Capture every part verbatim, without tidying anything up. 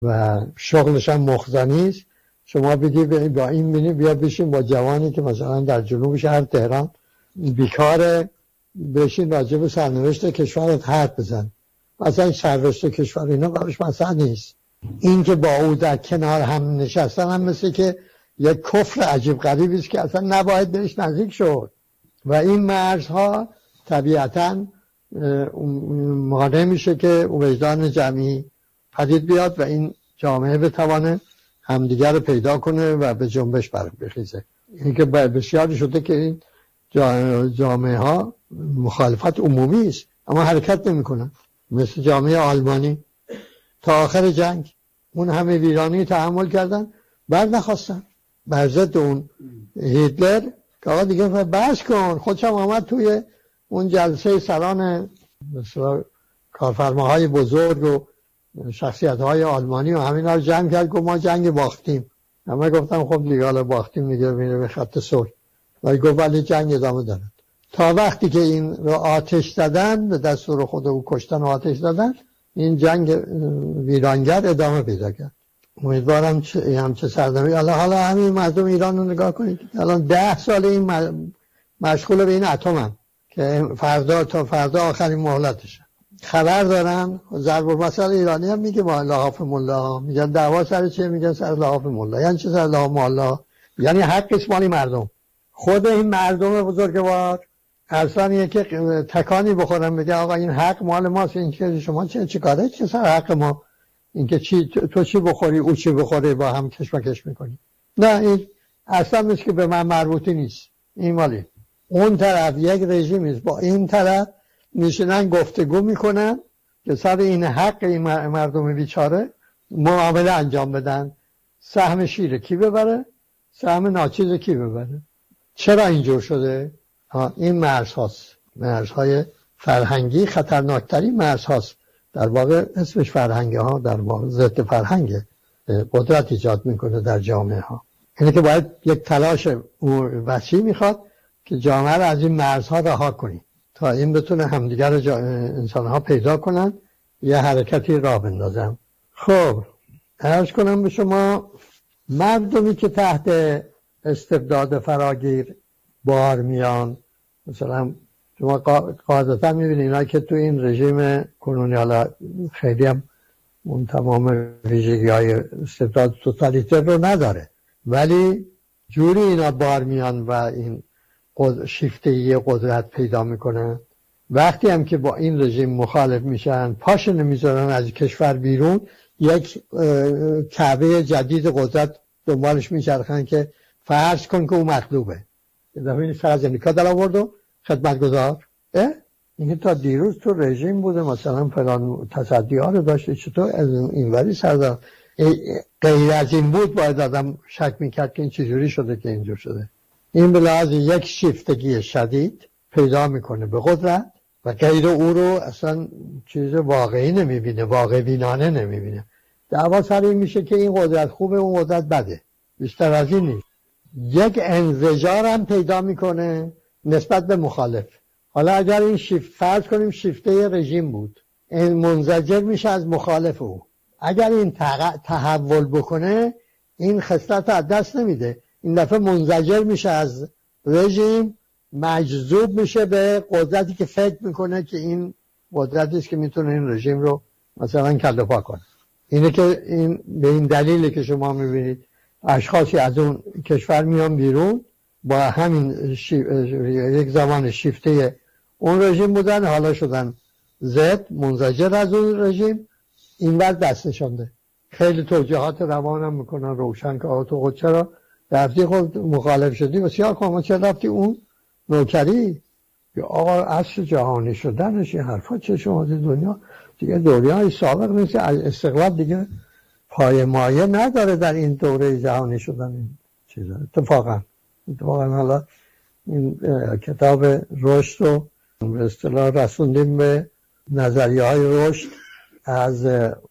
و شغلش هم مخزنی است. شما بگی با این بینی بیا بشین با جوانی که مثلا در جنوب شهر تهران بیکاره، بشین راجع به سرنوشت کشورت حرف بزن. مثلا سرنوشت کشور اینا براش مسئله نیست. این که با او در کنار هم نشستن هم مثل که یک کفر عجیب غریبی است که اصلا نباید بهش نزدیک شد و این مرزها طبیعتاً مانع میشه که وجدان جمعی پدید بیاد و این جامعه بتوانه همدیگر رو پیدا کنه و به جنبش برخیزه. این که بسیاری شده که این جامعه ها مخالفت عمومی است اما حرکت نمی کنن، مثل جامعه آلمانی تا آخر جنگ اون همه ویرانی تحمل کردن، بر نخواستن بر ضد اون هیتلر که آقا دیگه بس کن. خودشم آمد توی اون جلسه سران مثلا کارفرماهای بزرگ و شخصیت‌های آلمانی و همینا رو جمع کرد گفت ما جنگ باختیم. اما گفتم خب دیگه حالا باختیم دیگه میره به خط صلح. ولی گفت ولی جنگ ادامه داره. تا وقتی که این رو آتش زدن، به دستور خود او کشتن و آتش زدن، این جنگ ویرانگر ادامه پیدا کرد. امیدوارم چه هم چه سرنوشتی. حالا حالا همین مردم ایران رو نگاه کنید، الان ده سال این مشغول به این اتمن که فردا تا فردا آخرین مهلتشه. خبر دارن ضرب المثل ایرانی هم میگه با لحاف ملا، میگن دعوا سر چیه؟ میگن سر لحاف ملا. یعنی چه سر لحاف ملا؟ یعنی حق اسمالی مردم. خود این مردم بزرگوار اصلا که تکانی بخورن بگه آقا این حق مال ماست، این که شما چه چیکاره چه سر حق ما؟ این که چی تو چی بخوری او چی بخوره با هم کشمکش میکنی. نه این اصلا نیست که به من مربوطی نیست. این مالی اون طرف یک رژیم است، با این طرف میشنن گفتگو میکنن که سر این حق این مردم بیچاره معامله انجام بدن. سهم شیر کی ببره؟ سهم ناچیز کی ببره؟ چرا اینجور شده؟ ها این مرز هاست، مرزهای فرهنگی خطرناکترین مرز هاست. در واقع اسمش فرهنگه ها، در واقع ضد فرهنگه، قدرت ایجاد میکنه در جامعه ها. اینه که باید یک تلاش وسیع میخواد که جامعه رو از این مرزها رها کنی تا این بتونه همدیگر رو جا... انسان ها پیدا کنن یه حرکتی راه بندازن. خب عرض کنم به شما مردمی که تحت استبداد فراگیر بار میان، مثلا شما قاعدتا میبینید اینا که تو این رژیم کنونی حالا خیلی هم اون تمام ویژگی های استبداد توتالیتر رو نداره، ولی جوری اینا بار میان و این شیفتگی قدرت پیدا میکنن. وقتی هم که با این رژیم مخالف میشن پاشو نمیذارن از کشور بیرون، یک کعبه جدید قدرت دنبالش میچرخن که فرض کن که او مطلوبه. یه دفعه این فرض امریکا در آورد و خدمتگزار اه؟ اینکه تا دیروز تو رژیم بوده مثلا فلان تصدی ها رو داشته، چطور از اینوری سردار غیر از این بود باید آدم شک میکرد که این چجوری شده که اینجور شده. این به لحاظ یک شیفتگی شدید پیدا میکنه به قدرت و غیر او رو اصلا چیز واقعی نمیبینه، واقع بینانه نمیبینه. دعوا سر این میشه که این قدرت خوبه اون قدرت بده، بیشتر از این نیست. یک انزجار هم پیدا میکنه نسبت به مخالف. حالا اگر این شیفت فرض کنیم شیفته رژیم بود، این منزجر میشه از مخالف او. اگر این تحول بکنه این خصلت از دست نمیده، این دفعه منزجر میشه از رژیم، مجذوب میشه به قدرتی که فکر میکنه که این قدرتی است که میتونه این رژیم رو مثلا کله پا کنه. اینه که این به این دلیلی که شما میبینید اشخاصی از اون کشور میان بیرون با همین شیف... یک زمان شیفته اون رژیم بودن، حالا شدن زد منزجر از اون رژیم، این وقت دست نشانده. خیلی توجیهات روان هم میکنن روشن که آقا تو خود چرا رفتی خود مخالف شدی و سیاه کامل چرا رفتی اون نوکری یا آقا عصر جهانی شدنش این حرفا چه شما دنیا دیگه دنیای سابق نیست، استقلال دیگه پای مایه نداره در این دوره جهانی شدن این چیزا. اتفاقا اتفاقا حالا این کتاب رشد رو به اصطلاح رسوندیم به نظریه های رشد از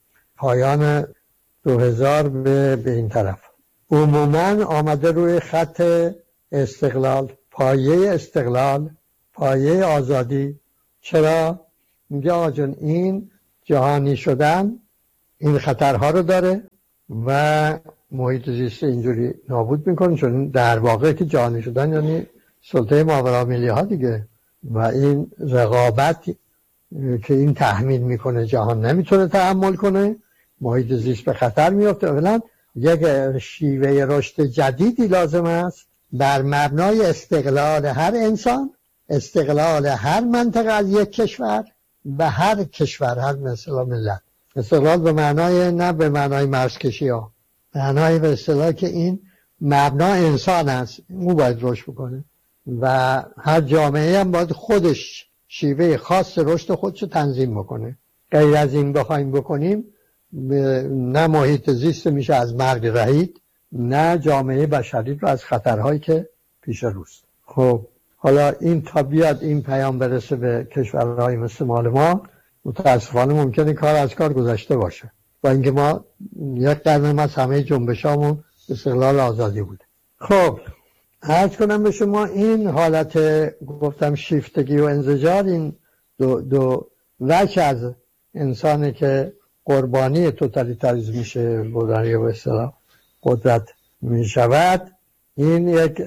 پایان دو هزار به, به این طرف. عموما آمده روی خط استقلال، پایه استقلال، پایه آزادی. چرا؟ میگه آقا جون این جهانی شدن این خطرها رو داره و محیط زیست اینجوری نابود میکنه، چون در واقع که جهانی شدن یعنی سلطه ماورای ها دیگه، و این رقابت که این تحمیل میکنه جهان نمیتونه تحمل کنه، محیط زیست به خطر میفته. اولا یک شیوه رشد جدیدی لازم است بر مبنای استقلال هر انسان، استقلال هر منطقه از یک کشور و هر کشور، هر مثلا ملت. استقلال به معنای نه به معنای مرزکشی ها، معنای به اصطلاح که این مبنا انسان است، اون باید رشد بکنه و هر جامعه هم باید خودش شیوه خاص رشد خودشو تنظیم بکنه. غیر از این بخوایم بکنیم نه محیط زیست میشه از مرگ رهید، نه جامعه بشری رو از خطرهایی که پیش روست. خب حالا این تا بیاد این پیام برسه به کشورهای مثل مال ما، متاسفانه ممکنه کار از کار گذشته باشه، با اینکه ما یک قرن از همه جنبشامون استقلال آزادی بوده. خب عرض کنم به شما این حالت گفتم شیفتگی و انزجار، این دو, دو وجه از انسانی که قربانی توتالیتاریسم میشه، بوداری و اصطلاح قدرت میشود، این یک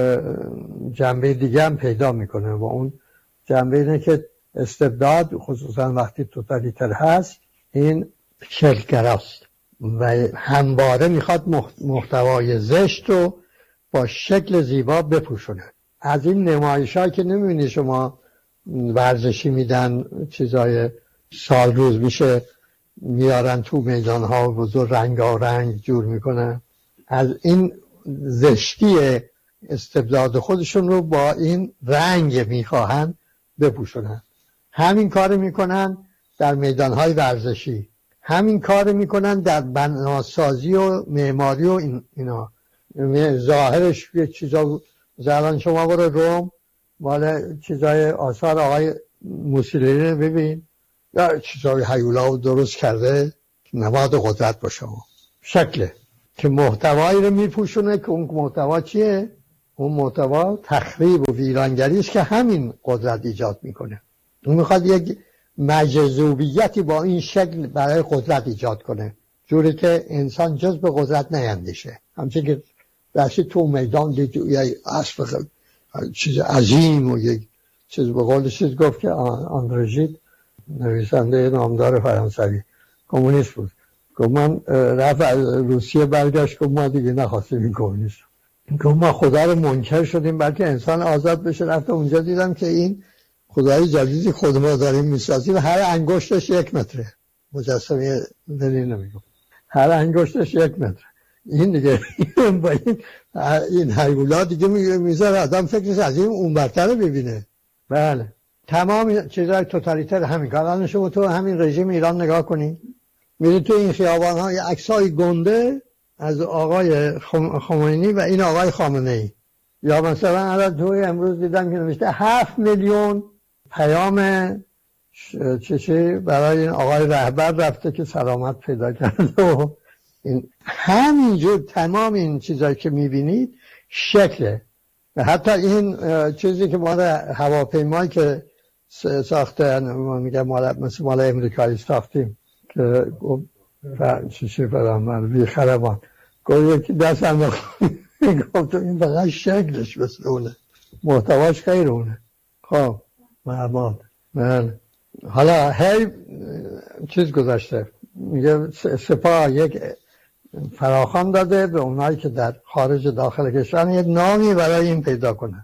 جنبه دیگه هم پیدا میکنه و اون جنبه اینه که استبداد خصوصا وقتی توتالیتر هست این شکل‌گراست و همواره میخواد محتوای زشت رو با شکل زیبا بپوشونه. از این نمایش‌ها که نمی‌بینی شما ورزشی میدن، چیزای سال روز میشه میارن تو میدان‌ها و بزرگ رنگارنگ جور میکنن، از این زشتی استبداد خودشون رو با این رنگ میخواهن بپوشونن. همین کار میکنن در میدان‌های ورزشی، همین کار میکنن در بناسازی و معماری و این اینا. ظاهرش یه چیزا زلان شما برو روم مال چیزای آثار آقای موسیلری رو ببین، یا چیزای هیولا رو درست کرده نماد قدرت باشه، شکله که محتوایی رو میپوشونه که اون محتوا چیه؟ اون محتوا تخریب و ویرانگری است که همین قدرت ایجاد میکنه. اون میخواد یک مجذوبیتی با این شکل برای قدرت ایجاد کنه، جوری که انسان جز به قدرت نیندیشه. همچنین که داشتی تو میدان دید یک اسب چیز عظیم و یک چیز به قول چیز گفت که آندره ژید نویسنده نامدار فرانسوی کمونیست بود، گفت من رفت از روسیه برگشت، گفت ما دیگه نخواستیم این کمونیست، گفت ما خدا رو منکر شدیم بلکه انسان آزاد بشه. رفت اونجا دیدم که این خدای جدیدی خود ما داریم میسازیم، هر انگشتش یک متره، مجسمه لنین نمیگم، هر انگشتش یک متر. این دیگه با این این هیولا دیگه میذاره آدم فکرش از این اون برتر رو ببینه. بله تمام چیزای توتالیتر همین کار. الان شما تو همین رژیم ایران نگاه کنی، میری تو این خیابان های عکسای گنده از آقای خمینی و این آقای خامنه ای، یا مثلا الان توی امروز دیدم که نوشته هفت میلیون پیام چه چه برای این آقای رهبر رفته که سلامت پیدا کرده و این همینجور تمام این چیزایی که میبینید شکله. و حتی این چیزی که مال هواپیمایی که ساخته میگم مال مثل مال امریکایی ساختیم که چه چه برام بی خربان گفت یکی دست هم گفت این فقط شکلش مثل اونه، محتواش غیر اونه. خب معباد بله. حالا هی چیز گذاشته، میگه سپاه یک فراخوان داده به اونایی که در خارج داخل کشور یک نامی برای این پیدا کنن،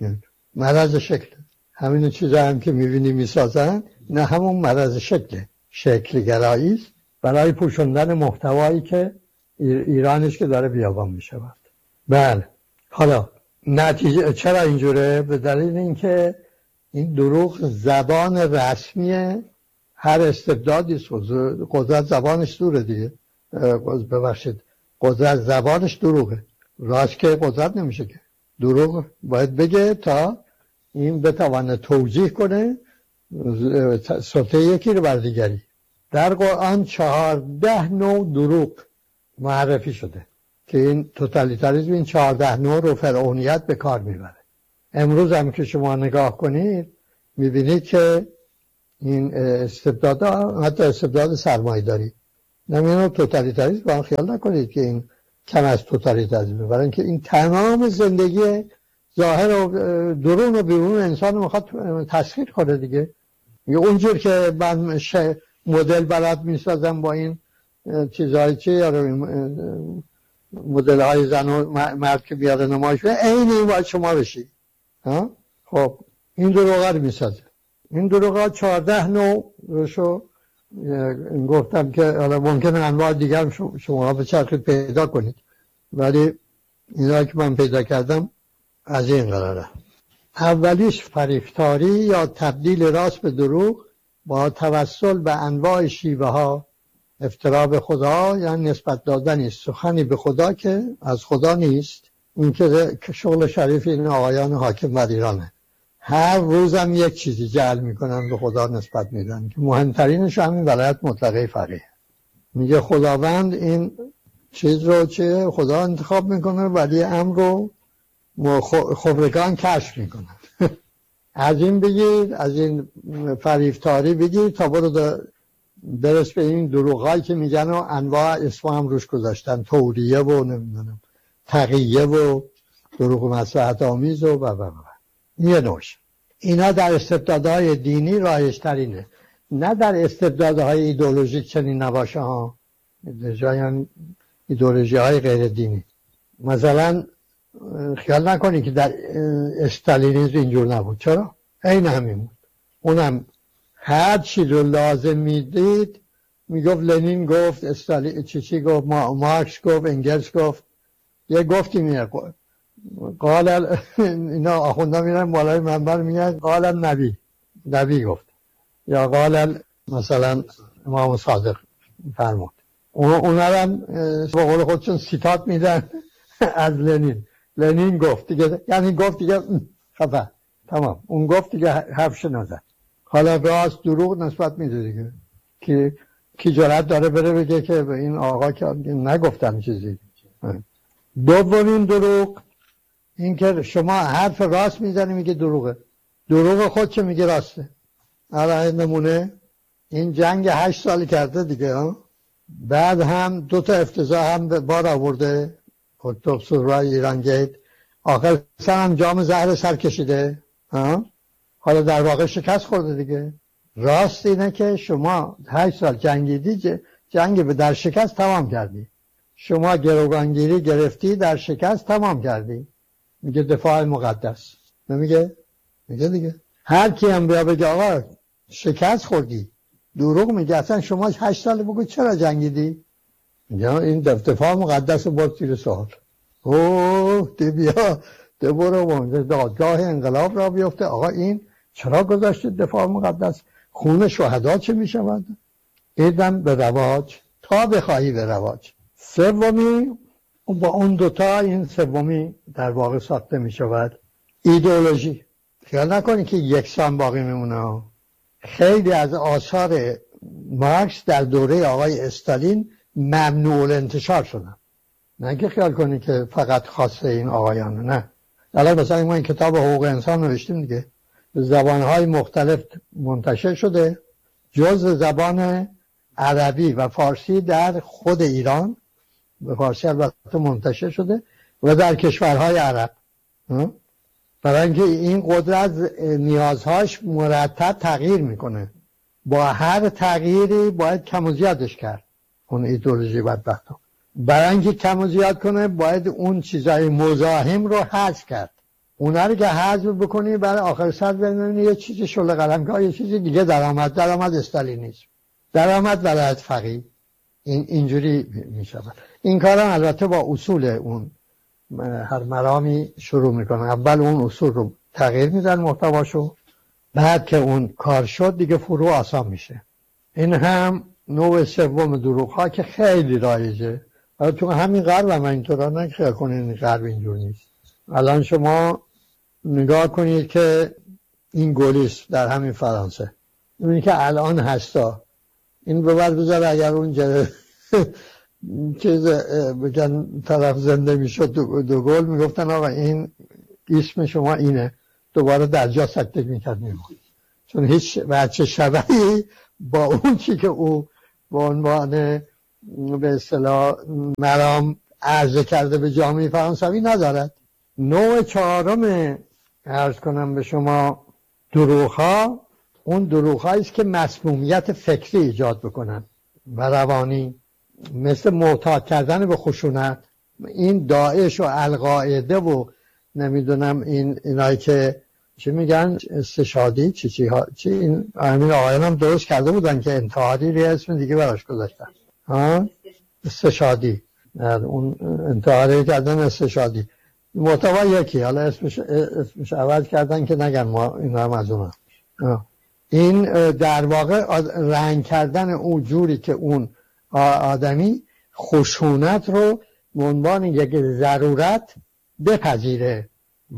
مرض شکل. همین چیزا هم که میبینی میسازن نه همون مرض شکله، شکل گرایی است برای پوشوندن محتوایی که ایرانش که داره بیابان میشود. بله حالا نتیجه چرا اینجوره؟ به دلیل اینکه این دروغ زبان رسمی هر استبدادی است. قدرت زبانش دوره دیگه، ببخشید قدرت زبانش دروغه، راست که قدرت نمیشه که دروغ باید بگه تا این بتوانه توجیه کنه سلطه یکی رو بر دیگری. در قرآن چهارده نوع دروغ معرفی شده که این توتالیتاریسم این چهارده نوع رو فرعونیت به کار میبره. امروز هم که شما نگاه کنید میبینید که این استبداد، حتی استبداد سرمایه‌داری، نمیدونم توتالیتاریسم با خیال نکنید که این کم از توتالیتاریسم، برای اینکه این تمام زندگی ظاهر و درون و بیرون انسان میخواد تسخیر کنه دیگه. اونجور که من مدل بلد میسازم با این چیزهای چی مدل های زن و مرد که بیاره نمایش بده، عین این باید شما بشید. خب این دروغا رو میسازه. این دروغا چهارده نوع روشو گفتم که حالا ممکنه انواع دیگر شما به چرخید پیدا کنید، ولی اینا که من پیدا کردم از این قراره. اولیش فریفتاری یا تبدیل راست به دروغ با توسل به انواع شیوه ها. افترا به خدا یعنی نسبت دادن سخنی به خدا که از خدا نیست. این که شغل شریف این آقایان حاکم بر ایرانه. هر روزم یک چیزی جعل میکنن به خدا نسبت میدن که مهمترینش همین ولایت مطلقه فقیه. میگه خداوند این چیز رو چه خدا انتخاب میکنه، ولی امر رو خبرگان کشف میکنن. از این بگیر، از این فریفتاری بگیر تا برو برس به این دروغایی که میگن و انواع اسم هم روش گذاشتن، توریه و نمیدونم تقیه و دروغ مصلحت آمیز و و و یه نوش. اینا در استبدادهای دینی رایج ترینه، نه در استبدادهای ایدئولوژیک چنین نباشه ها. جایان ایدئولوژی های غیر دینی. مثلا خیال نکنی که در استالینیسم اینجور نبود. چرا؟ این همین بود. اونم هر چی رو لازم میدید میگفت لنین گفت، استالین چی چی گفت، مارکس گفت، انگلس گفت. یه گفتی میگه قال اینا آخوندا میرن بالای منبر میگن قال نبی، نبی گفت، یا قال مثلا امام صادق فرمود. اونا هم به قول خودشون سیتات میدن از لنین. لنین گفت دیگه، یعنی گفت دیگه خفه تمام. اون گفت دیگه حرفش نزد. حالا راست دروغ نسبت میده دیگه، که کی جرأت داره بره بگه که به این آقا که نگفتن چیزی. دومین دروغ این که شما حرف راست میزنی میگه دروغه، دروغ خود چه میگه راسته. الان نمونه این جنگ هشت سال کرده دیگه ها، بعد هم دو تا افتضاح هم بار آورده، اکتبر سورای ایران گیت، آخر سر هم جام زهر سر کشیده ها. حالا در واقع شکست خورده دیگه. راست اینه که شما هشت سال جنگیدی، جنگ به در شکست تمام کردی. شما گروگانگیری گرفتی، در شکست تمام کردی. میگه دفاع مقدس، نمیگه؟ میگه دیگه. هر کی هم بیا بگه آقا شکست خوردی، دروغ میگه. اصلا شما هشت سال بگو چرا جنگیدی؟ میگه این دفاع مقدس رو برد زیر سوال. اوه دی بیا دی برو دادگاه انقلاب را بیفته. آقا این چرا گذاشتید دفاع مقدس؟ خون شهدا چه میشود؟ ایدم به رواج تا بخواهی به رواج. سومی با اون دوتا، این سومی در واقع ساخته می شود ایدئولوژی. خیال نکنی که یکسان باقی میمونه. خیلی از آثار مارکس در دوره آقای استالین ممنوع الانتشار شدن. نه که خیال کنی که فقط خاصه این آقایانه، نه. الان مثلا ما این کتاب حقوق انسان نوشتیم دیگه، زبانهای مختلف منتشر شده، جز زبان عربی و فارسی در خود ایران به فارسی البته منتشر شده و در کشورهای عرب. برای اینکه این قدرت نیازهاش مرتب تغییر میکنه، با هر تغییری باید کم و زیادش کرد. اون ایدئولوژی بدبختو برای اینکه کم و زیاد کنه باید اون چیزای مزاحم رو حذف کرد. اونا رو که حذف بکنی برای آخر سر ببینی یه چیزی شل قلمکار، یه چیزی دیگه درآمد درآمد استالینیسم، درآمد ولایت فقیه. این اینجوری میشه. این کارا البته با اصول اون هر مرامی شروع میکنن. اول اون اصول رو تغییر میدن محتواشو، بعد که اون کار شد دیگه فرو آسان میشه. این هم نوع سوم دروغ ها که خیلی رایجه. تو همین غرب هم اینطورا، نه خیال کنین غرب اینجور نیست. الان شما نگاه کنید که این گلیس در همین فرانسه، این که الان هستا، این به بعد بذار اگر اون جره چیز بگن طرف زنده میشد دو, دو گل میگفتن آقا این اسم شما اینه، دوباره در جا سکته میکرد میمون، چون هیچ بچه شبهی با اون چی که او به عنوان به اصطلاح مرام عرضه کرده به جامعه فرانسوی ندارد. نوع چهارم عرض کنم به شما دروغ‌ها، اون دروغ‌هایی است که مسمومیت فکری ایجاد بکنن و روانی، مثل معتاد کردن به خشونت. این داعش و القاعده و نمیدونم این اینایی که چی میگن استشهادی چی چی ها چی این همین آقایان هم درست کرده بودن که انتحاری ری اسم دیگه براش گذاشتن ها استشهادی، اون انتحاری کردن استشهادی محتوا یکی، حالا اسمش اسمش عوض کردن که نگن ما اینا هم از اونها. این در واقع رنگ کردن اون جوری که اون آدمی خشونت رو به عنوان یک ضرورت بپذیره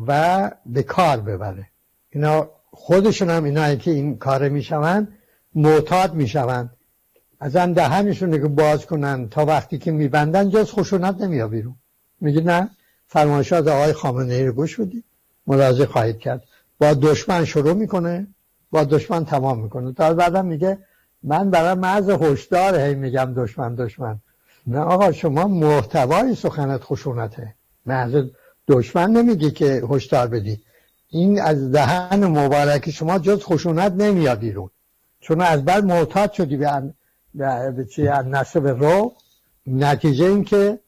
و به کار ببره. اینا خودشون هم اینایی که این کار میشون معتاد میشون، از هم دهنشون که باز کنن تا وقتی که میبندن جز خشونت نمیاد بیرون. میگه نه، فرمایشات آقای خامنه ای رو گوش بدید، ملاحظه خواهید کرد. با دشمن شروع میکنه، با دشمن تمام میکنه، تا بعدم میگه من برای محض هشدار هی میگم دشمن دشمن. نه آقا، شما محتوای سخنت خشونته، محض دشمن نمیگی که هشدار بدی. این از دهن مبارک شما جز خشونت نمیاد بیرون، چون از بعد معتاد شدی به به چی نصب رو. نتیجه این که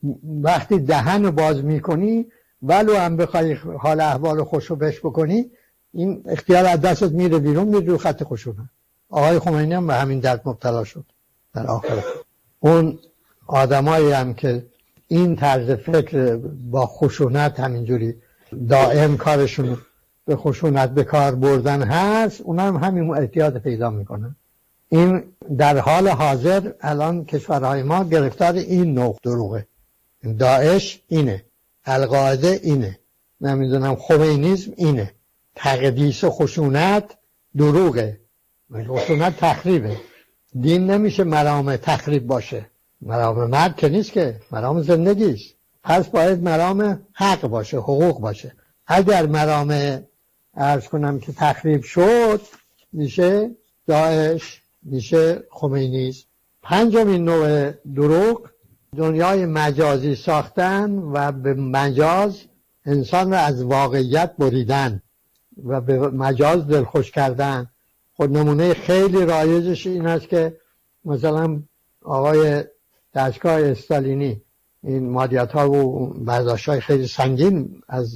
وقتی دهن باز میکنی ولو هم بخوای حال احوال خوشو بش بکنی، این اختیار از دستت میره بیرون، میره رو خط خشونت. آقای خمینی هم به همین درد مبتلا شد در آخر. اون آدمایی هم که این طرز فکر با خشونت همینجوری دائم کارشون به خشونت به کار بردن هست، اونا هم همین احتیاط پیدا میکنن. این در حال حاضر الان کشورهای ما گرفتار این نوع دروغه. داعش اینه، القاعده اینه، نمیدونم خمینیسم اینه. تقدیس و خشونت دروغه، خشونت تخریبه. دین نمیشه مرام تخریب باشه، مرام مرد که نیست که، مرام زندگیست. پس باید مرام حق باشه، حقوق باشه. اگر مرام عرض کنم که تخریب شد، میشه داعش، میشه خمینیسم. پنجمین نوع دروغ، دنیای مجازی ساختن و به مجاز انسان را از واقعیت بریدن و به مجاز دلخوش کردن. خود نمونه خیلی رایجش این است که مثلا آقای دستگاه استالینی این مالیات ها و برداشت های خیلی سنگین از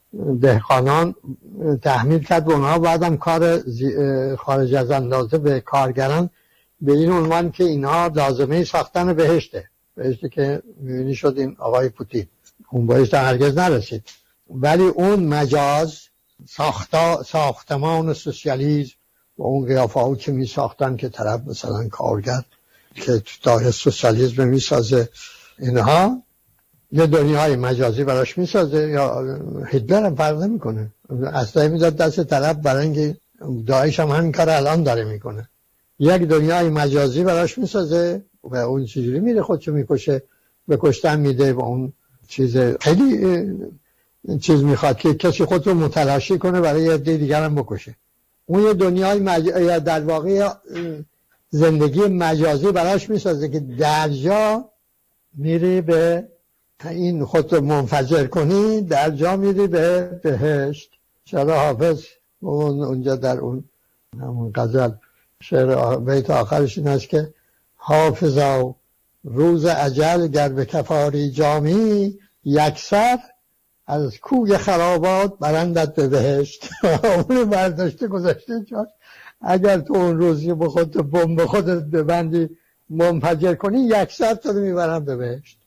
دهقانان تحمیل کرد به اونها، بعدم کار خارج از اندازه به کارگران به این عنوان که اینها لازمه ساختن بهشته. بهشته که میبینی شد این آقای پوتین، اون بهشت هرگز نرسید. ولی اون مجاز ساختا ساختمان سوسیالیسم و اون قیافه ها که می ساختن که طرف مثلا کارگر که داره سوسیالیسم می سازه، اینها یه دنیای مجازی براش می سازه. یا هیتلر هم فرق نمی کنه، اصلا میداد دست طرف برای اینکه داعش هم همین کار الان داره میکنه. یک دنیای مجازی براش می سازه و اون چجوری میره خودشو میکشه، به کشتن میده و اون چیز خیلی چیز میخواد که کسی خود رو متلاشی کنه برای یه عده دیگر هم بکشه. اون یه دنیای مج... یا در واقع زندگی مجازی براش میسازه که در جا میری به این خود رو منفجر کنی، در جا میری به بهشت. شعر حافظ اون اونجا در اون همون غزل شعر بیت آخرش این است که حافظا روز اجل گر به کفاری جامی، یکسر از کوی خرابات برندت به بهشت. اون برداشته گذاشته، چون اگر تو اون روزی به خودت بمب خودت ببندی منفجر کنی، یکسر تو رو میبرن به بهشت.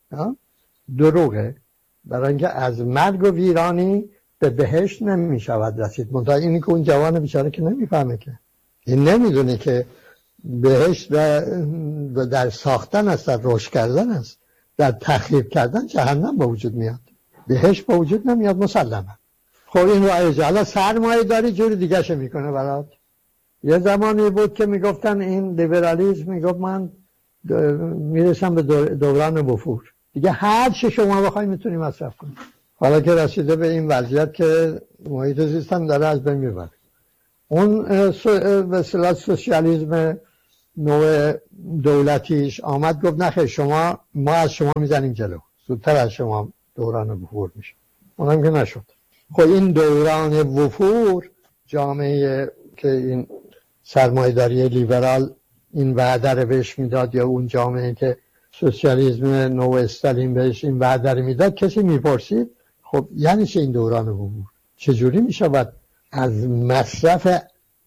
دروغه، برای اینکه از مرگ و ویرانی به بهشت نمیشود رسید. منتها اینی که اون جوان بیچاره که نمیفهمه، که این نمیدونه که بهشت و در ساختن است، در رشد کردن است، در تخریب کردن جهنم به وجود میاد، بهشت به وجود نمیاد مسلما. خب این رایجه. حالا سرمایه داری جوری دیگه شه میکنه برات. یه زمانی بود که میگفتن این لیبرالیسم، میگفت من میرسم به دوران بفور، دیگه هر چه شما بخواید میتونی مصرف کنی. حالا که رسیده به این وضعیت که محیط زیست هم داره از بین میبره. اون به اصطلاح سوسیالیسم نوع دولتیش آمد گفت نخیر شما ما از شما میزنیم جلو، زودتر از شما دوران وفور میشه. اونم که نشد. خب این دوران وفور، جامعه که این سرمایه‌داری لیبرال این وعده رو بهش میداد یا اون جامعه که سوسیالیسم نو استالین بهش این وعده رو میداد، کسی میپرسید خب یعنی چه این دوران وفور؟ چجوری میشود از مصرف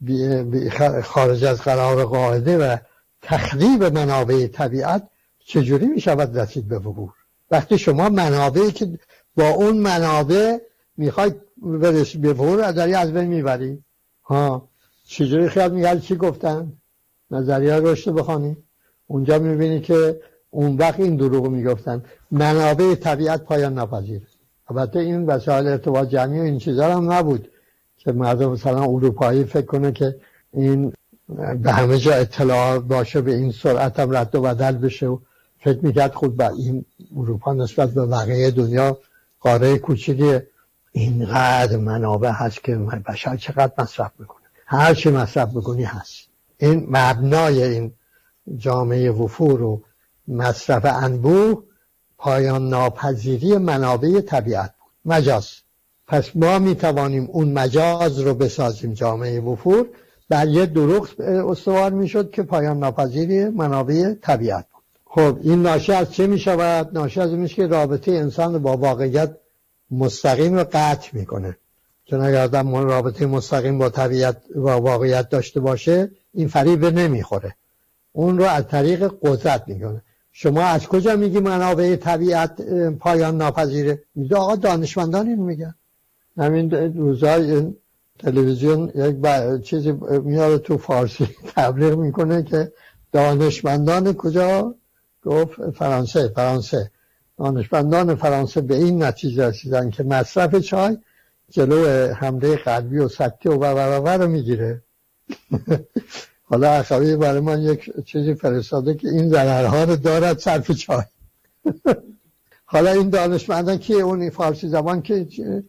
خارج از قرار قاعده و تخریب منابع طبیعت چجوری میشود رسید به وفور؟ وقتی شما منابعی که با اون منابع میخواید برسی به وفور داری از بین میبری. ها چجوری خیال میگردی چی گفتن؟ نظریه رشد بخوانی اونجا میبینی که اون وقت این دروغ میگفتن منابع طبیعت پایان ناپذیره. البته این وسایل ارتباط جمعی و این چیزا هم نبود که مردم مثلا اروپایی فکر کنه که این به همه جا اطلاع باشه به این سرعت هم رد و بدل بشه و فکر میکرد خود با این اروپا نسبت به بقیه دنیا قاره کوچیکی اینقدر منابع هست که بشر چقدر مصرف میکنه، هر چی مصرف بکنی هست. این مبنای این جامعه وفور و مصرف انبوه پایان ناپذیری منابع طبیعت بود، مجاز. پس ما میتوانیم اون مجاز رو بسازیم، جامعه وفور بر یه دروغ استوار میشد که پایان ناپذیری منابع طبیعت بود. خب این ناشی از چه میشود؟ ناشی از این میشه که رابطه انسان با واقعیت مستقیم رو قطع میکنه. چون اگر آدم رابطه مستقیم با طبیعت و واقعیت داشته باشه این فریب نمیخوره، اون رو از طریق قدرت میکنه. شما از کجا میگی منابع طبیعت پایان ناپذیره؟ میگه آقا دانشمندان این میگن. همین روزای تلویزیون یک با... چیزی میاره تو فارسی تبلیغ میکنه که دانشمندان کجا؟ گفت فرانسه. فرانسه دانشمندان فرانسه به این نتیجه رسیدن که مصرف چای جلو حمله قلبی و سکته و و رو میگیره. حالا اخوی برای من یک چیزی فرستاده که این ضررها رو دارد صرف چای. حالا این دانشمندان که اون فارسی زبان که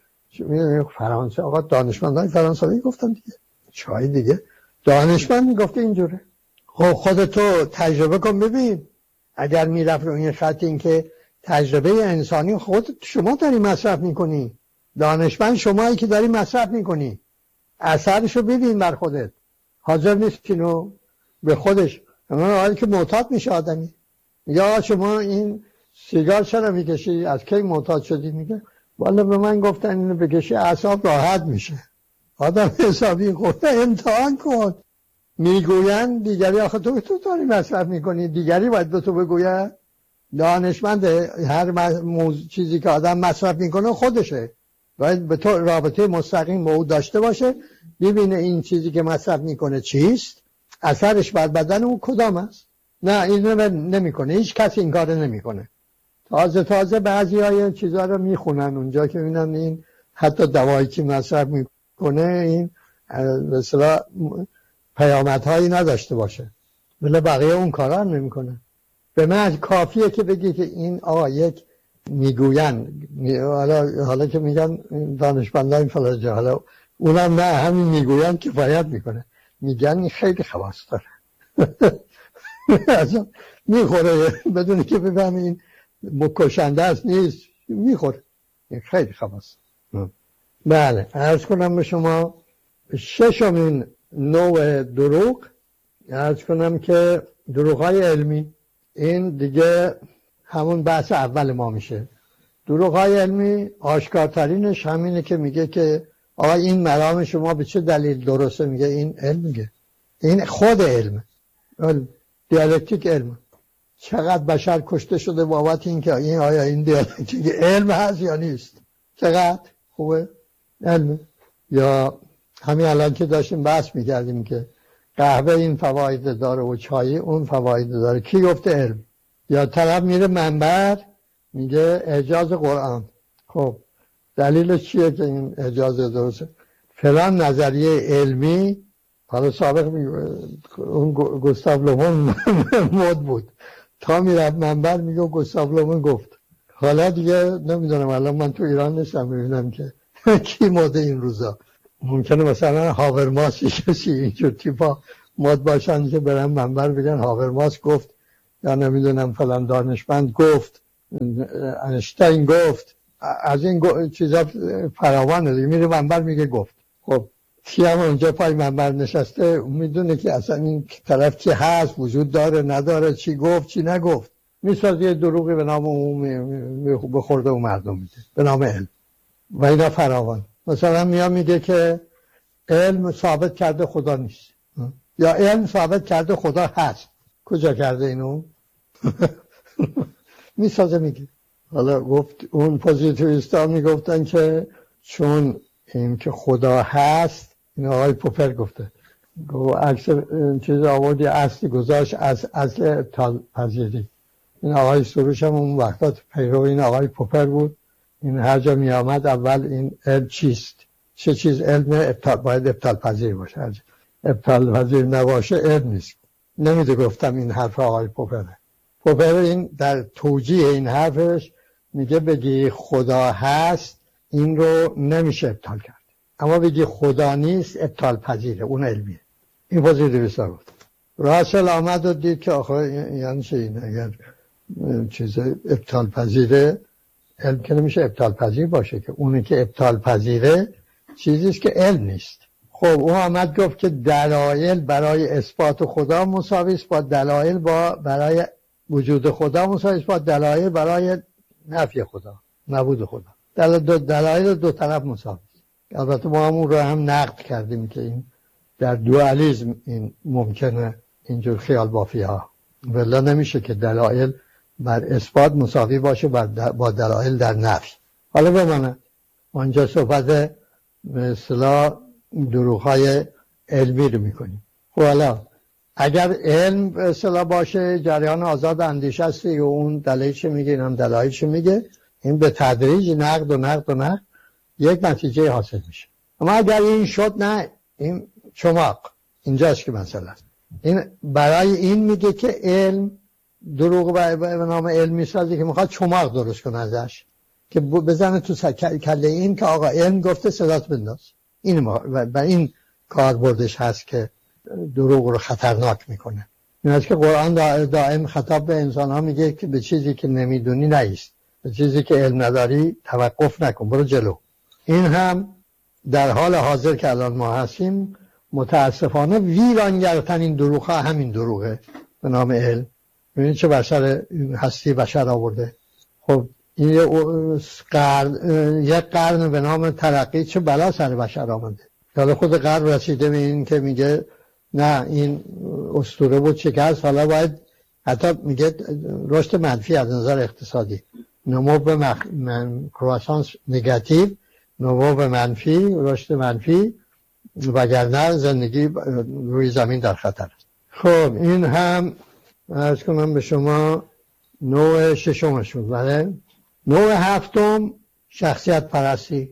فرانسه، آقا دانشمندان فرانسوی گفتن دیگه، چای دیگه دانشمند میگفته اینجوره. خب خودتو تجربه کن ببین، اگر میرفت رو این خط این که تجربه انسانی خود شما داری مصرف میکنی، دانشمند شمایی که داری مصرف میکنی، اثرشو ببین بر خودت. حاضر نیست اینو به خودش، اما حالی که معتاد میشه آدمی. یا شما این سیگار چرا میکشی؟ از کی معتاد شدی؟ میگه والا به من گفتن اینو بکشی اعصاب راحت میشه. آدم حسابی گفته امتحان کن. میگوین دیگری آخه تو تو داری مصرف میکنی، دیگری باید به تو بگوید. دانشمند هر موضوع چیزی که آدم مصرف میکنه خودشه، باید به تو رابطه مستقیم با او داشته باشه، ببینه این چیزی که مصرف میکنه چیست، اثرش بر بدن او کدام است. نه اینو نمیکنه، هیچ کسی این کارو نمیکنه. تازه تازه بعضی های چیزها رو میخونن اونجا که ببینن این حتی دوایی که مصرف میکنه این مثلا پیامدهایی نداشته باشه، ولی بقیه اون کارا نمیکنه. به من کافیه که بگی که این آقا یک میگوین، حالا حالا که میگن دانشمندان فلان، حالا اونم نه همین میگوین کفایت میکنه، میگن این خیلی خواص داره. اصلا میخوره بدون که بفهم این مکشنده است نیست، میخوره، این خیلی خواص. بله عرض کنم به شما ششمین نوع دروغ، عرض کنم که دروغ‌های علمی. این دیگه همون بحث اول ما میشه. دروغ‌های علمی آشکارترینش همینه که میگه که آقا این مرام شما به چه دلیل درسته؟ میگه این علم، میگه این خود علم، علم. دیالکتیک علم. چقدر بشر کشته شده بابت این که این آیا این دیالکتیک علم هست یا نیست؟ چقدر خوبه علم. یا همین الان که داشتیم بحث میکردیم که قهوه این فواید داره و چای اون فواید داره، کی گفته علم؟ یا طرف میره منبر میگه اعجاز قرآن. خب دلیلش چیه که این اعجاز درسته؟ فلان نظریه علمی، حالا سابق اون گوستاو لومون مد بود، تا میره منبر میگه گوستاو لومون گفت. حالا دیگه نمیدونم، الان من تو ایران نیستم ببینم که کی مد این روزا. ممکنه مثلا هاورماسی کسی اینجور تیپا مد باشن که برن منبر بگن هاورماس گفت یا نمیدونم فلان دانشمند گفت، اینشتین گفت، از این چیزا فراوانه دیگه. میره منبر میگه گفت. خب کی هم اونجا پای منبر نشسته میدونه که اصلا این طرف کی هست، وجود داره نداره، چی گفت چی نگفت. میسازه یه دروغی به نام عمومی به خورده و مردم میده به نام علم و اینا فراوان. مثلا میاد میگه که علم ثابت کرده خدا نیست، یا علم ثابت کرده خدا هست. کجا کرده اینو؟ میسازه میگه. حالا گفت اون پوزیتیویستا میگفتن که چون این که خدا هست، این آقای پوپر گفته، گفت عکس چیز آوردی اصلی گذاشت از اصل ابطال پذیری. این آقای سروش هم اون وقتات پیرو این آقای پوپر بود. این هر جا می آمد اول این علم چیست، چه چیز علم ابطال باید ابطال پذیر باشه، هر جا ابطال پذیر نباشه علم نیست. نمیده گفتم این حرف آقای پوپره. پوپر این در توجیه این حرفش میگه بگی خدا هست این رو نمیشه ابطال کرد، اما بگی خدا نیست ابطال پذیره، اون علمیه. این پوزیتیویستا گفت. راسل آمد و دید که آخه یعنی چه این اگر چیز ابطال پذیره علم که نمیشه ابطال پذیر باشه، که اونی که ابطال پذیره چیزیست که علم نیست. خب او آمد گفت که دلایل برای اثبات خدا مساوی است با دلایل با برای وجود خدا مساوی است با دلایل برای نفی خدا، نبود خدا. دل دو دلایل دو طرف مساوی است. البته ما همون رو هم نقد کردیم که این در دوالیسم این ممکنه اینجور خیال بافی ها، ولی نمیشه که دلایل بر اثبات مساوی باشه با دلایل در نفی. حالا بمانه آنجا صحبت به اصطلاح دروغ‌های علمی رو میکنیم. خب حالا اگر علم به اصطلاح باشه جریان آزاد اندیشه است و اون دلایلش میگه اینم دلایلش میگه، این به تدریج نقد و نقد و نقد یک نتیجه حاصل میشه. اما اگر این شد نه، این چماق اینجاست که مسئله است. این برای این میگه که علم دروغ به نام علم میسازه که میخواد چماق درست کنه ازش، که بزنه تو کله این که آقا علم گفته صدات بنداز. این و این کار بردش هست که دروغ رو خطرناک میکنه. این هست که قرآن دائم خطاب به انسان ها میگه که به چیزی که نمیدونی نایست، به چیزی که علم نداری توقف نکن، برو جلو. این هم در حال حاضر که الان ما هستیم متاسفانه ویرانگرترین دروغ ها همین دروغه به نام علم. ببینید چه بشر هستی بشر آورده. خب این یه قرن یک قرن به نام ترقی چه بلا سر بشر آمده. حالا خود غرب رسیده به این که میگه نه این اسطوره بود شکست، حالا باید حتی میگه رشد منفی از نظر اقتصادی، نمو به مخ... من... کرواسانس نگاتیو، نمو به منفی، رشد منفی، وگرنه زندگی روی زمین در خطر است. خب این هم عرض کنم به شما نوع ششمش بود. بله نوع هفتم شخصیت پرستی.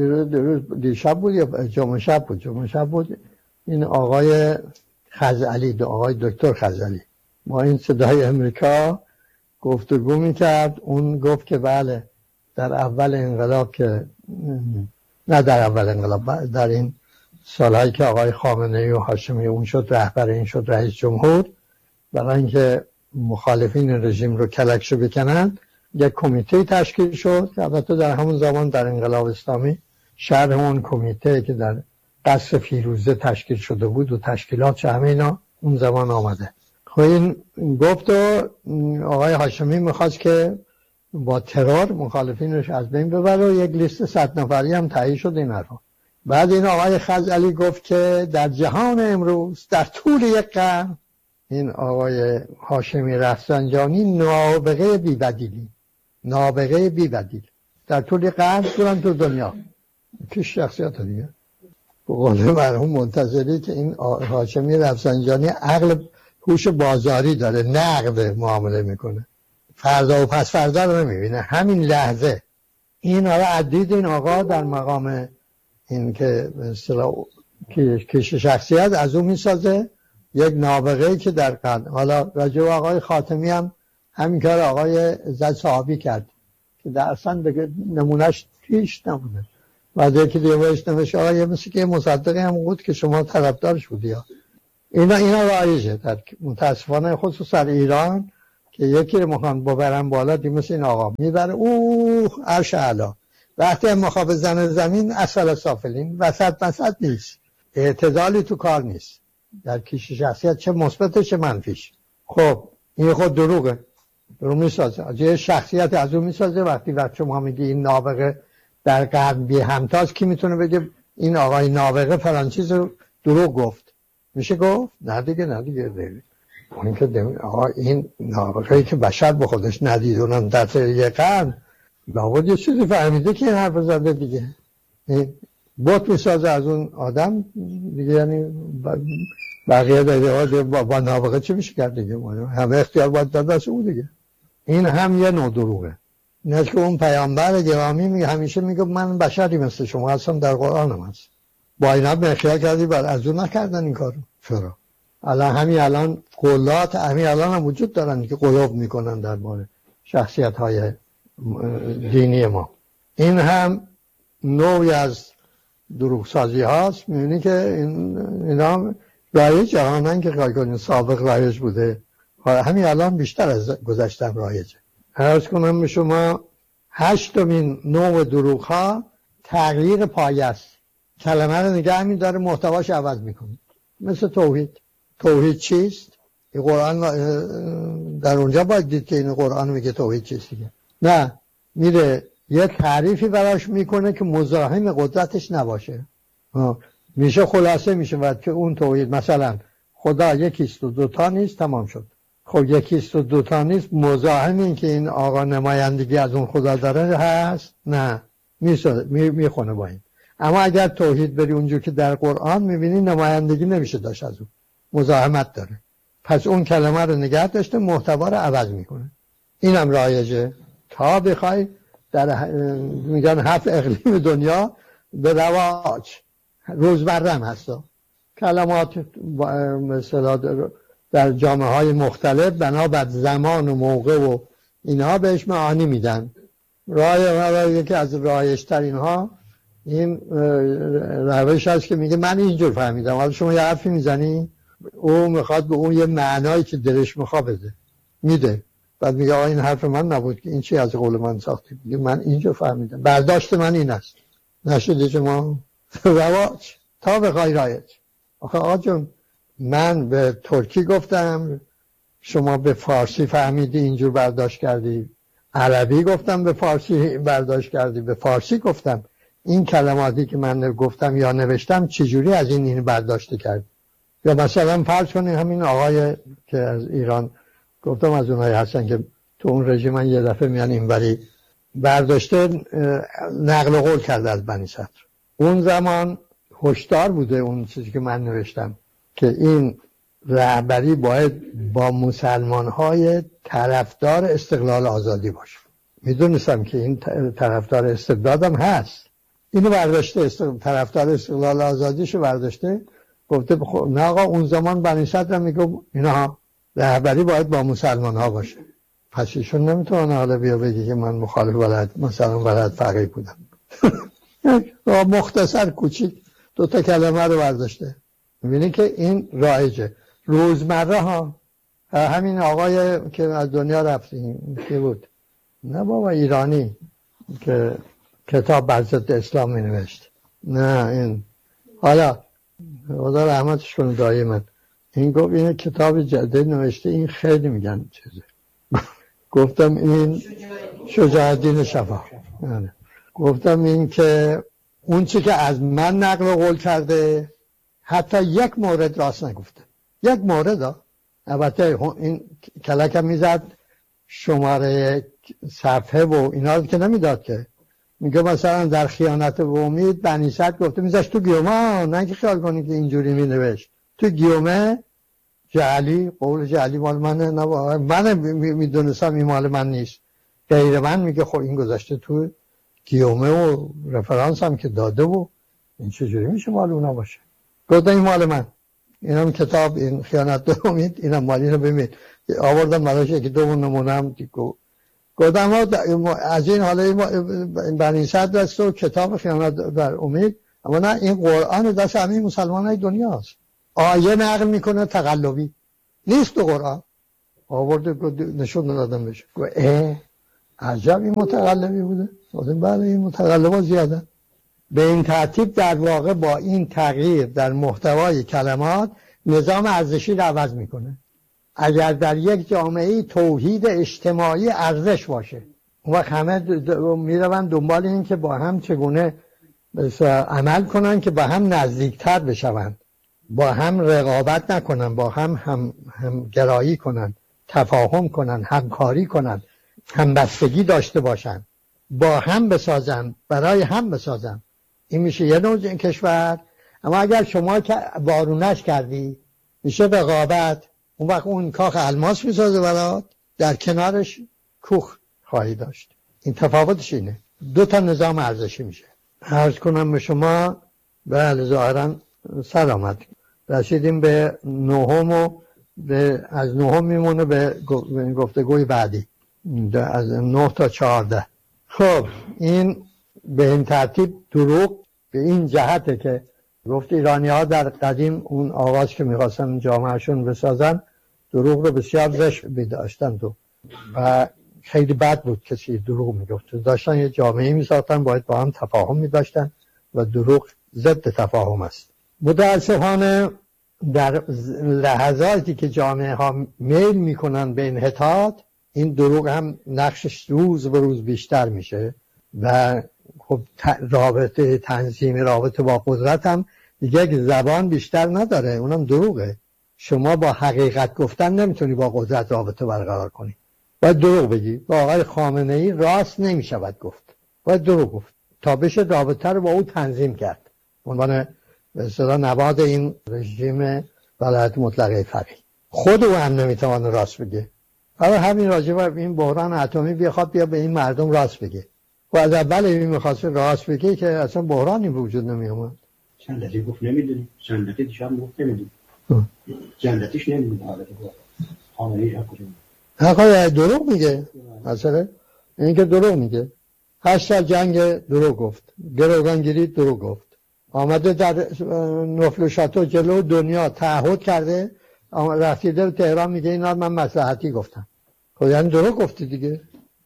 دیشب بود یا جمعه شب بود؟ جمعه شب بود. این آقای خزعلی، آقای دکتر خزعلی، ما این صدای امریکا گفتگو میکرد. اون گفت که بله در اول انقلاب، که نه در اول انقلاب، در این سالهایی که آقای خامنه‌ای و هاشمی اون شد رهبر، این شد رئیس جمهور، برای اینکه مخالفین رژیم رو کلکشو بکنن یک کمیته تشکیل شد. البته در همون زمان در انقلاب اسلامی شرح اون کمیته که در قصر فیروزه تشکیل شده بود و تشکیلات همه اینا اون زمان آمده. خب این گفت و آقای هاشمی میخواست که با ترور مخالفینش از بین ببره و یک لیست صد نفری هم تهیه شد این حرفا. بعد این آقای خزعلی گفت که در جهان امروز در طول یک قرن، این آقای هاشمی رفسنجانی نابغه بی بدیلی، نابغه بی بدیل در طول قرن دوران تو دنیا که شخصیت دیگه. به قول مرحوم منتظری که این هاشمی رفسنجانی عقل هوش بازاری داره، نقد معامله میکنه، فردا و پس فردا رو نمیبینه، همین لحظه. این حالا عدید این آقا در مقام این که به اصطلاح کش شخصیت از اون میسازه یک نابغه‌ای که در قرن. حالا راجع به آقای خاتمی هم همین کار آقای عزت صحابی کرد که در اصلا بگه نمونهش پیش نمونه. بعد یکی دیگه بهش نوشت آقا مثل که مصدقی هم بود که شما طرفدارش بودی، یا اینا اینا رایجه در متاسفانه خصوصا ایران که یکی رو میخوان ببرن بالا دی مثل این آقا میبره اوه عرش اعلا، وقتی مخا بزنه زمین اسفل سافلین، وسط وسط نیست، اعتدالی تو کار نیست در کیش شخصیت، چه مثبتش چه منفیش. خب این خود دروغه، دروغ میسازه، یه شخصیت از اون میسازه. وقتی وقت شما میگی این نابغه در قرن بی همتاست، کی میتونه بگه این آقای نابغه فلان چیز رو دروغ گفت؟ میشه گفت؟ نه دیگه نه دیگه دیگه. اون که آقا این نابغه‌ای که بشر به خودش ندید اونم در طول یک قرن لابد یه چیزی فهمیده که این حرف زده دیگه. بوت میسازه از اون آدم دیگه، یعنی بقیه دیگه با, با نابغه چی میشه کرد دیگه؟ همه اختیار باید داد دست او دیگه. این هم یه نوع دروغه. نه که اون پیامبر گرامی میگه همیشه میگه من بشری مثل شما هستم، در قرآنم هست. با اینا بخیال کردی بعد از اون نکردن این کارو. چرا؟ الان همین الان قولات همین الان هم وجود دارن که قلوب میکنن درباره شخصیت های دینی ما. این هم نوعی از دروغ سازی هاست. میبینی که این اینا رایج جهانن که قایقون سابق رایج بوده، همین الان بیشتر از گذشتن رایجه. عرض کنم به شما هشتمین نوع دروغ ها تغییر پایه است. کلمه رو نگه می‌داره محتواش عوض میکنه. مثل توحید. توحید چیست؟ این قرآن در اونجا باید دید که این قرآن میگه توحید چیست دیگه. نه، میره یه تعریفی براش میکنه که مزاحم قدرتش نباشه. میشه خلاصه میشه بعد که اون توحید مثلا خدا یکیست و دوتا نیست، تمام شد. خب یکیست و دوتا نیست مزاحم این که این آقا نمایندگی از اون خدا داره هست؟ نه، میخونه با این. اما اگر توحید بری اونجور که در قرآن میبینی نمایندگی نمیشه داشت از اون، مزاحمت داره. پس اون کلمه رو نگه داشته محتوا رو عوض میکنه. اینم رایجه تا بخوای در میگن هفت اقلیم دنیا به رواج روزمره هم هستا کلمات مثلا در جامعه های مختلف بنابر زمان و موقع و اینها بهش معانی میدن. رای یکی از رایج‌تر اینها این روش هست که میگه من اینجور فهمیدم، حالا شما یه حرفی میزنی او میخواد به اون یه معنایی که دلش میخواد بده میده، بعد میگه آقا این حرف من نبود که این چی از قول من ساختی، میگه من اینجور فهمیدم، برداشت من این است. نشده شما رواج تا بخوای رایج. آخه آقا جون من به ترکی گفتم شما به فارسی فهمیدی اینجور برداشت کردی، عربی گفتم به فارسی برداشت کردی، به فارسی گفتم این کلماتی که من گفتم یا نوشتم چجوری از این این برداشت کرد. یا مثلا فرض کنید همین آقای که از ایران گفتم از اونایی هستن که تو اون رژیم من یه دفعه میان اینوری برداشته نقل قول کرده از بنی صدر. اون زمان هشدار بوده اون چیزی که من نوشتم که این رهبری باید با مسلمان‌های طرفدار استقلال آزادی باشه. میدونستم که این طرفدار استبدادم هست. اینو برداشته استقلال طرفدار استقلال آزادیشو برداشته گفته بخور نه آقا اون زمان بنی صدر میگه اینا رهبری باید با مسلمان‌ها باشه. پس ایشون نمیتونه حالا بیا بگه که من مخالف ولایت مثلا ولایت فقیه بودم. مختصر کوچیک دو تا کلمه رو برداشته. میبینی که این رایجه روزمره ها. همین آقای که از دنیا رفتیم که بود نه بابا ایرانی که کتاب بر ضد اسلام می نوشت. نه این حالا خدا رحمتش کنه دایی من این گفت این کتاب جدید نوشته این خیلی میگن چیزه. گفتم این شجاع الدین شفا. گفتم این که اون چی که از من نقل قول کرده حتی یک مورد راست نگفته. یک مورد ها. البته این کلکم میزد شماره صفحه و اینا که نمیداد که میگه مثلا در خیانت و امید بنی صدر گفته میذاش تو گیومه، نه که خیال کنی که اینجوری مینوشت تو گیومه جعلی قول جعلی مال منه، نه من میدونستم این مال من نیست غیر من میگه خب این گذاشته تو گیومه و رفرانس هم که داده و این چجوری میشه مال اونا باشه. گفتم این مال من، اینم کتاب این خیانت و امید اینم مال اینو ببین آوردم براش یکی دو نمونه هم دیگه. گفتم از این حالا این بنی صدر است و کتاب خیانت در امید، اما نه این قرآن دست همه مسلمان های دنیا است. آیه نقل میکنه تقلبی نیست تو قرآن، آورده نشون دادم بشه. اه عجب این متقلبی بوده. گفتم بله این متقلبا زیاده. به این ترتیب در واقع با این تغییر در محتوای کلمات نظام ارزشی رو عوض میکنه. اگر در یک جامعه توحید اجتماعی ارزش باشه، اون وقت همه میروند دنبال این که با هم چگونه عمل کنن که با هم نزدیکتر بشوند، با هم رقابت نکنن، با هم هم, هم گرایی کنن، تفاهم کنن، همکاری کنن، همبستگی داشته باشن، با هم بسازن، برای هم بسازن. این میشه یه نوع کشور. اما اگر شما که وارونش کردی میشه رقابت، اون وقت اون کاخ الماس میسازه برات، در کنارش کوخ خواهی داشت. این تفاوتش اینه. دو تا نظام ارزشی میشه. عرض کنم به شما بله ظاهرا سر آمد، رسیدیم به نهم و به از نهم میمونه به گفتگوی بعدی از نه تا چهارده. خب این به این ترتیب دروغ به این جهته که گفت ایرانی ها در قدیم اون آغاز که میخواستن جامعهشون بسازن دروغ رو بسیار زشت میداشتن تو و خیلی بد بود کسی دروغ میگفت. داشتن یه جامعه میساختن، باید با هم تفاهم میداشتن و دروغ ضد تفاهم است. متاسفانه در لحظاتی که جامعه ها میل میکنن به انحطاط، این دروغ هم نقشش روز به روز بیشتر میشه و خب رابطه تنظیم رابطه با قدرت هم دیگه یک زبان بیشتر نداره، اونم دروغه. شما با حقیقت گفتن نمیتونی با قدرت رابطه برقرار کنی، باید دروغ بگی. با آقای خامنه ای راست نمیشود گفت، باید دروغ گفت تا بشه رابطه رو با او تنظیم کرد. عنوان به اصطلاح نباد این رژیم ولایت مطلقه فقیه. خود او هم نمیتونه راست بگه. حالا همین راجع به این بحران اتمی بخواد بیا به این مردم راست بگه و از اول این میخواست راست بگه که اصلا بحرانی وجود نمی اومد. چند دفعه گفت نمیدونی، چند دفعه دیشب گفت نمیدونی، چند دفعهش نمیدونی. حالا که گفت خامنه ای کجا نخواه دروغ میگه. مثلا این که دروغ میگه. هشت سال جنگ دروغ گفت، گروگانگیری دروغ گفت، آمده در نفل و شاتو جلو دنیا تعهد کرده، رفتیده به تهران میگه اینا من مصلحتی گفتم. خب یعنی دروغ گفتی دیگه.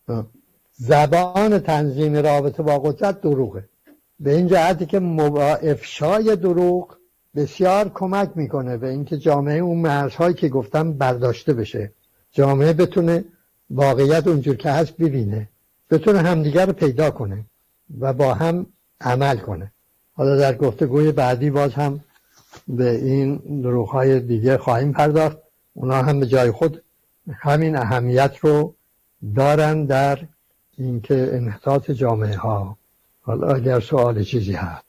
زبان تنظیم رابطه با قدرت دروغه. به این جهتی که افشای دروغ بسیار کمک میکنه به اینکه جامعه اون مرزهایی که گفتم برداشته بشه، جامعه بتونه واقعیت اونجور که هست ببینه، بتونه همدیگر رو پیدا کنه و با هم عمل کنه. حالا در گفتگوی بعدی باز هم به این دروغ‌های دیگه خواهیم پرداخت. اونا هم به جای خود همین اهمیت رو دارن در اینکه انحطاط جامعه ها. حالا اگر سوال چیزی هست.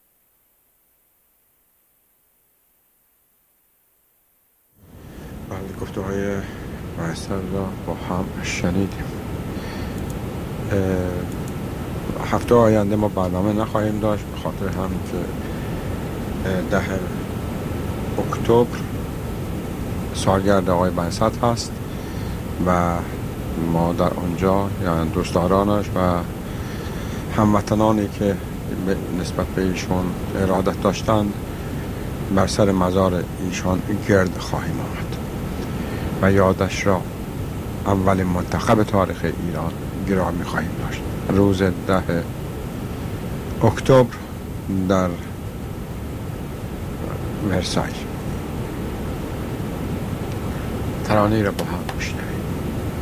بله گفتگوهای محصل را با هم شنیدیم. هفته آینده ما برنامه نخواهیم داشت به خاطر هم که ده اکتبر سالگرد آقای بنی‌صدر هست و ما در آنجا یعنی دوستدارانش و هموطنانی که نسبت به ایشون ارادت داشتند بر سر مزار ایشان گرد خواهیم آمد و یادش را اولین منتخب تاریخ ایران گرامی خواهیم داشت. روز ده اکتبر در ورسای. ترانه‌ای را با هم بشنویم.